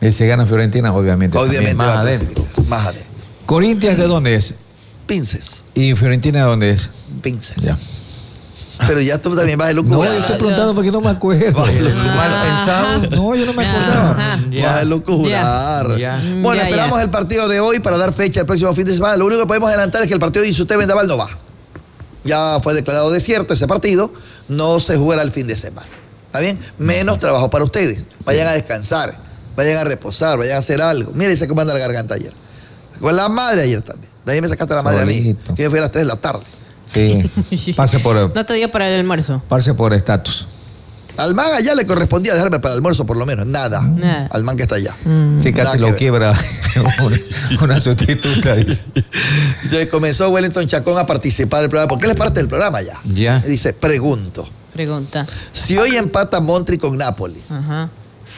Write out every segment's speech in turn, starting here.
Y si gana Fiorentina, obviamente. Obviamente más va a adentro. clasificar. Más adentro. ¿Corinthians de dónde es? Pinces. ¿Y Fiorentina de dónde es? Pinces. Ya. Pero ya tú también vas a No, lucurar. yo estoy preguntando porque no me acuerdo. Vas a lucurar. Mal pensado. No, yo no me acordaba. Vas a lucurar. Ya. Bueno, Ya, esperamos ya. el partido de hoy para dar fecha el próximo fin de semana. Lo único que podemos adelantar es que el partido de Insute Vendaval no va. Ya fue declarado desierto ese partido. No se jugará el fin de semana. ¿Está bien? Menos trabajo para ustedes. Vayan a descansar, vayan a reposar, vayan a hacer algo. Mira, dice cómo anda la garganta ayer. Con la madre ayer también. De ahí me sacaste la madre a mí. Solito. Que yo fui a las 3 de la tarde. Sí. Pase por No te dio para el almuerzo. estatus. Al man allá le correspondía dejarme para el almuerzo por lo menos. Nada. Nada. Al man que está allá. Sí, Nada casi que lo ver. quiebra una sustituta, dice. Se comenzó Wellington Chacón a participar del programa, porque él es parte del programa ya. Ya. Y dice, pregunto, Pregunta. si hoy empata Montri con Napoli, Ajá.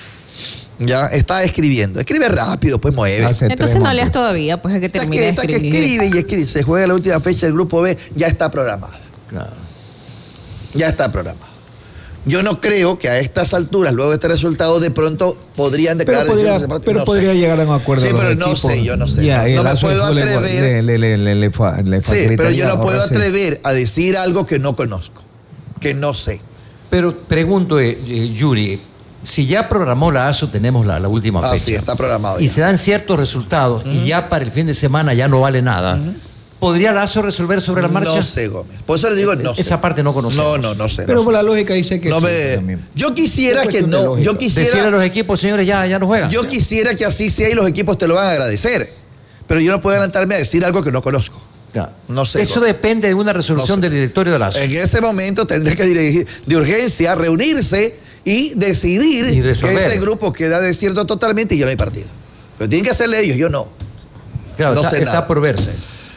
ya está escribiendo. Escribe rápido, pues mueve. Hace Entonces tres no leas montos. todavía, pues hay que Está terminar de está que escribir. escribe y escribe. Se juega la última fecha del grupo B, ya está programada. Claro. Ya está programado. Yo no creo que a estas alturas, luego de este resultado, de pronto podrían declarar decisiones de partido. Pero No podría sé. llegar a un acuerdo. Sí, los pero no equipos. sé, yo no sé. Ya, No el me lazo de puedo fútbol atrever. le Sí, pero yo facilitaría no puedo ahorrarse. atrever a decir algo que no conozco, que no sé. Pero pregunto, Yuri, si ya programó la ASO, tenemos la última fecha. Sí, está programado Y ya. se dan ciertos resultados y ya para el fin de semana ya no vale nada. ¿Podría la ASO resolver sobre la marcha? No sé, Gómez. Por eso le digo no sé. Esa parte no conocemos. No sé. Pero no por sé. la lógica dice que No sí. me- también. Yo quisiera Es que cuestión de no. lógica. Yo Decirle a quisiera, los equipos, señores, ya no juegan. yo quisiera que así sea y los equipos te lo van a agradecer. Pero yo no puedo adelantarme a decir algo que no conozco. Claro. No sé, Eso Gómez. depende de una resolución No sé. del directorio de la ASO. En ese momento tendré que dirigir de urgencia, reunirse y decidir Y que resolver. ese grupo queda desierto totalmente y ya no hay partido. Pero tienen que hacerle ellos, yo no. Claro, no está, sé está nada. por verse.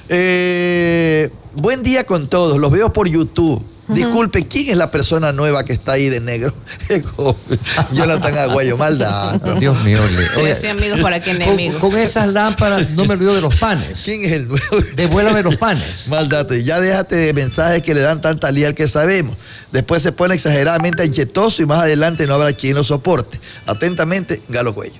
Buen día con todos, los veo por YouTube. Disculpe, ¿quién es la persona nueva que está ahí de negro? Jonathan Aguayo, maldad. Dios mío. Sí, Oye, sí, amigos para que enemigos. con esas lámparas no me olvido de los panes. ¿Quién es el nuevo? Devuélvame los panes. Maldad, ya déjate de mensajes que le dan tanta lía al que sabemos. Después se pone exageradamente anchetoso y más adelante no habrá quien lo soporte. Atentamente, Galo Cuello.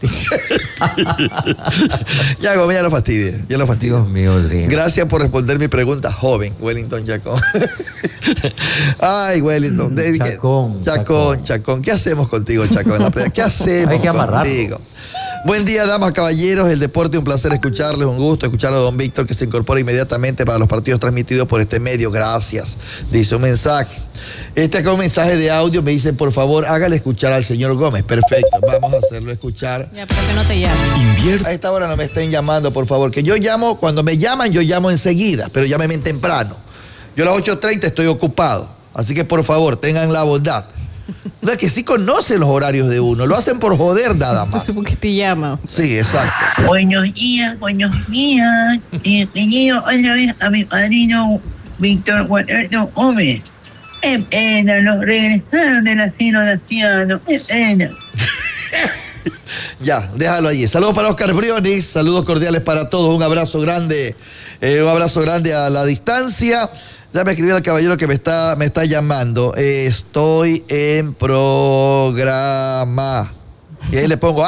Ya, Gómez, ya lo fastidié. Ya lo fastidié. Dios mío, Adrián. Gracias por responder mi pregunta, joven Wellington Chacón. Ay, Wellington. Chacón. ¿Qué hacemos contigo, Chacón? En la playa? ¿Qué hacemos Hay que amarrarlo. contigo? Buen día, damas, caballeros. El deporte, un placer escucharles, un gusto escuchar a don Víctor, que se incorpora inmediatamente para los partidos transmitidos por este medio. Gracias. Dice un mensaje. Acá un mensaje de audio. Me dicen, por favor, hágale escuchar al señor Gómez. Perfecto, vamos a hacerlo escuchar. Ya, pero que no te llamen. A esta hora no me estén llamando, por favor. Que yo llamo, cuando me llaman, yo llamo enseguida, pero llámenme temprano. Yo a las 8:30 estoy ocupado. Así que, por favor, tengan la bondad. No, es que sí conocen los horarios de uno. Lo hacen por joder nada más. Entonces, ¿por qué te llama? Sí, exacto. Buenos días. Bienvenido otra vez a mi padrino Víctor Guaterno Gómez. ¡Qué pena! Los regresaron del asilo de ancianos. ¡Qué pena! Ya, déjalo allí. Saludos para Oscar Briones. Saludos cordiales para todos. Un abrazo grande. Un abrazo grande a la distancia. Ya me escribió el caballero que me está llamando. Estoy en programa. Y ahí le pongo.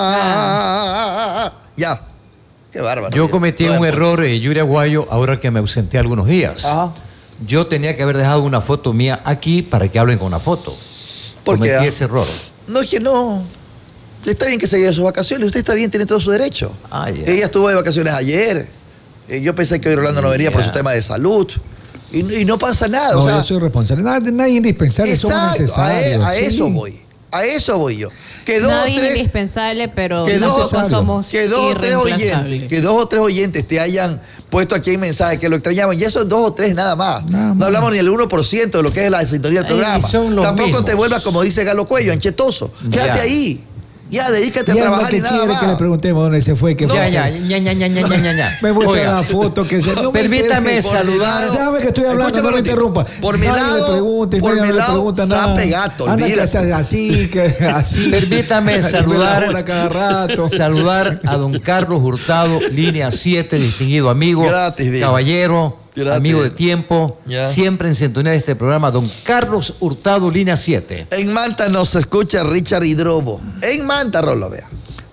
Ya. Qué bárbaro. Yo cometí No, un error, Yuri Aguayo, ahora que me ausenté algunos días. Ajá. Yo tenía que haber dejado una foto mía aquí para que hablen con una foto. ¿Por qué? Cometí ese error. No, es que no. Está bien que se lleve sus vacaciones. Usted está bien, tiene todo su derecho. Ah, ya. Ella estuvo de vacaciones ayer. Yo pensé que hoy Rolando no venía por Ya. su tema de salud. Y no pasa nada. No, o sea, yo soy responsable. Nadie indispensable, somos exacto, necesarios. a sí. eso voy. A eso voy yo. Que dos Nadie o es tres, indispensable, pero que dos- nosotros somos que dos o tres irreemplazables. oyentes, que 2 o 3 oyentes te hayan puesto aquí en mensaje que lo extrañaban. Y esos 2 o 3 nada más. Nada No más. hablamos ni del 1% de lo que es la sintonía del Ay, programa. son los Tampoco mismos. te vuelvas, como dice Galo Cuello, anchetoso. Quédate Ya. ahí. Ya, dedícate a Y anda trabajar que y nada quiere más. que le preguntemos dónde se fue. ¿Qué No, fue? Ya. Me muestra Oiga, la foto que se... No me permítame interesa. saludar. Déjame que estoy hablando, Escúchame no me un ratito. interrumpa. Por mi Nadie lado, le pregunta, por nadie mi le lado, pregunta nada. sape gato, Anda que olvídate. hace así, que así. Permítame Me la saludar, bola cada rato. saludar a don Carlos Hurtado, línea 7, distinguido amigo, Gratis, viejo. caballero, Gratis. amigo de tiempo, Ya. siempre en sintonía de este programa, don Carlos Hurtado, línea 7. En Manta nos escucha Richard Hidrobo. En Manta, Rolo, vea.